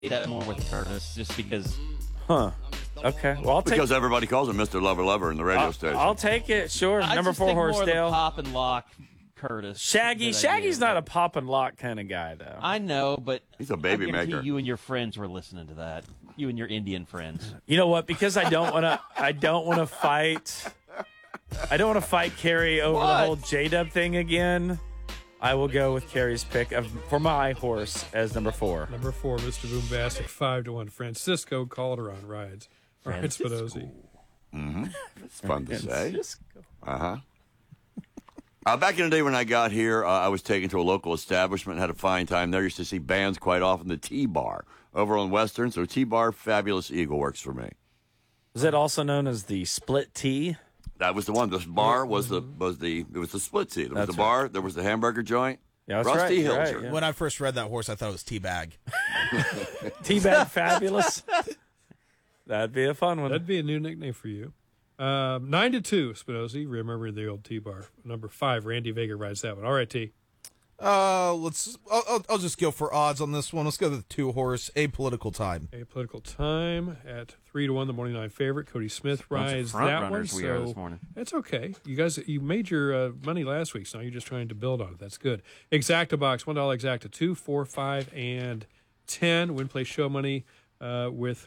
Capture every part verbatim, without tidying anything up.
that more with Curtis, just because. Huh. Okay. Well, I'll take because everybody calls him Mister Lover Lover in the radio I'll, station. I'll take it. Sure. I Number just four, think more Horsedale. of the pop and lock Curtis. Shaggy. that Shaggy's idea. not a pop and lock kind of guy, though. I know, but He's a baby I guarantee maker. You and your friends were listening to that. You and your Indian friends. You know what? Because I don't want to. I don't want to fight. I don't want to fight Carrie over What? the whole J-Dub thing again. I will go with Carrie's pick of, for my horse as number four. Number four, Mister Boombastic, five to one. Francisco Calderon rides. All right, Spinozzi. Mm-hmm. It's fun to say. Uh-huh. Uh, back in the day when I got here, uh, I was taken to a local establishment, had a fine time there. Used to see bands quite often, the T-Bar over on Western. So T-Bar, Fabulous Eagle works for me. Is it also known as the Split T? That was the one. This bar was the was the it was the split seat. There was That's the bar. There was the hamburger joint. Yeah, that's Rusty right. Hilger. Right, yeah. When I first read that horse, I thought it was Teabag. Teabag Fabulous. That'd be a fun one. That'd be a new nickname for you. Um, nine to two, Spinozzi. Remember the old T-Bar. Number five, Randy Vega rides that one. All right, T. Uh, let's. I'll, I'll, I'll just go for odds on this one. Let's go to the two horse. Apolitical Time. Apolitical Time at three to one. The morning nine favorite. Cody Smith rides front that one. runners we are So this morning. that's okay. You guys, you made your uh, money last week, so now you're just trying to build on it. That's good. Exacta box, one dollar exacta, two, four, five, and ten. Win play show money uh, with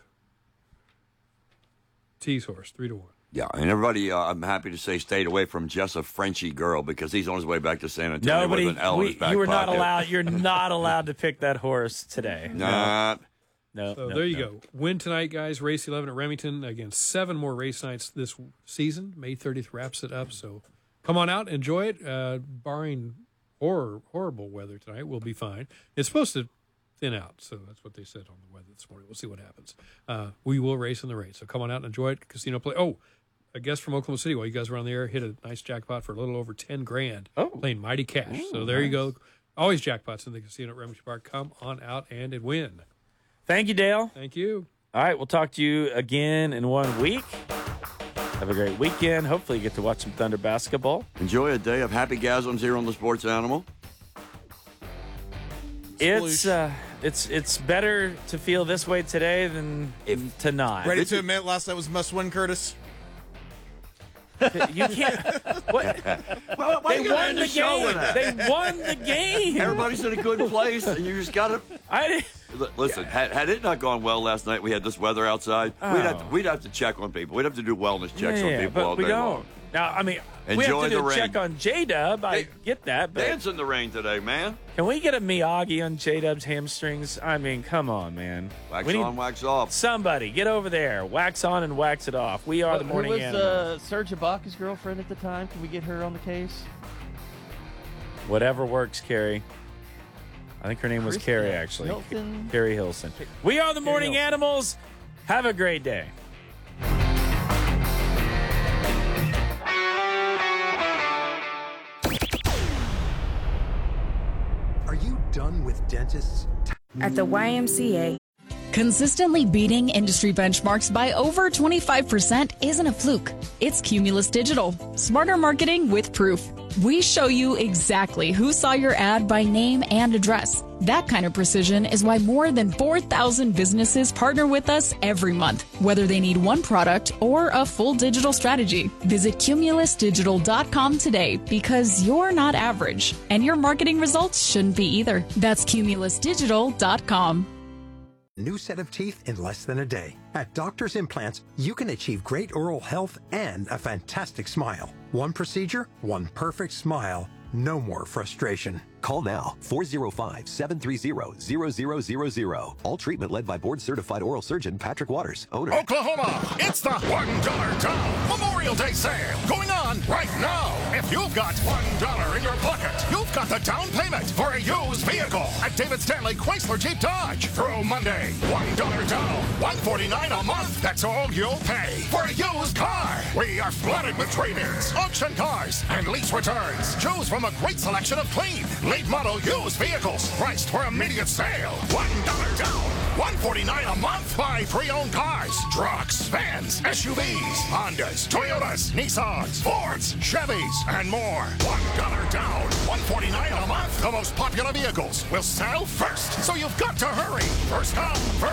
T's horse, three to one. Yeah, and everybody, uh, I'm happy to say, stayed away from Just a Frenchy Girl because he's on his way back to San Antonio Nobody. with an L in We, his back you were not pocket. allowed. You're not allowed to pick that horse today. Nah. No. So no, there you no. go. Win tonight, guys. Race eleven at Remington. Again, seven more race nights this season. May thirtieth wraps it up. So come on out, enjoy it. Uh, barring horror, horrible weather tonight, we'll be fine. It's supposed to thin out, so that's what they said on the weather this morning. We'll see what happens. Uh, we will race in the race. So come on out and enjoy it. Casino play. Oh, a guest from Oklahoma City while you guys were on the air hit a nice jackpot for a little over ten grand. Oh. Playing Mighty Cash. Ooh, so there you nice. go. Always jackpots in the casino at Remington Park. Come on out and win. Thank you, Dale. Thank you. All right, we'll talk to you again in one week. Have a great weekend. Hopefully, you get to watch some Thunder basketball. Enjoy a day of happy gasms here on the Sports Animal. It's uh, it's it's better to feel this way today than If- to not. Ready to admit last night was a must-win, Curtis? You can't. What? Well, why They you gotta won end the show with game. that? They won the game. Everybody's in a good place, and you just got to I didn't. listen. Had, had it not gone well last night, we had this weather outside. We'd have to, Oh. we'd have to check on people. We'd have to do wellness checks yeah, on people but all we day don't. long. Now, I mean, we Enjoy have to do the a rain. check on J-Dub. I Hey, get that, but Dance in the rain today, man. can we get a Miyagi on J-Dub's hamstrings? I mean, come on, man. Wax we need on, wax off. somebody get over there, wax on and wax it off. We are the morning Who was animals. uh, Serge Ibaka's girlfriend at the time? Can we get her on the case? Whatever works, Carrie. I think her name was Krista Carrie, actually. Hilton? Carrie Hilson. We are the morning Hilton. animals. Have a great day. Are you done with dentists? At the Y M C A, Consistently beating industry benchmarks by over twenty-five percent isn't a fluke. It's Cumulus Digital. Smarter marketing with proof. We show you exactly who saw your ad by name and address. That kind of precision is why more than four thousand businesses partner with us every month, whether they need one product or a full digital strategy. Visit cumulus digital dot com today because you're not average, and your marketing results shouldn't be either. That's cumulus digital dot com. New set of teeth in less than a day. At Doctor's Implants, you can achieve great oral health and a fantastic smile. One procedure, one perfect smile. No more frustration. Call now, four oh five, seven three zero, zero zero zero zero. All treatment led by board-certified oral surgeon Patrick Waters, owner. Oklahoma, it's the one dollar Down Memorial Day sale going on right now. If you've got one dollar in your pocket, you've got the down payment for a used vehicle at David Stanley Chrysler Jeep Dodge. Through Monday, one dollar down, one forty-nine a month. That's all you'll pay for a used car. We are flooded with trade-ins, auction cars, and lease returns. Choose from a great selection of clean, late model used vehicles priced for immediate sale. one dollar down, one hundred forty-nine dollars a month. Buy pre-owned cars, trucks, vans, S U Vs, Hondas, Toyotas, Nissans, Fords, Chevys, and more. one dollar down, one hundred forty-nine dollars a month. The most popular vehicles will sell first, so you've got to hurry. First come, first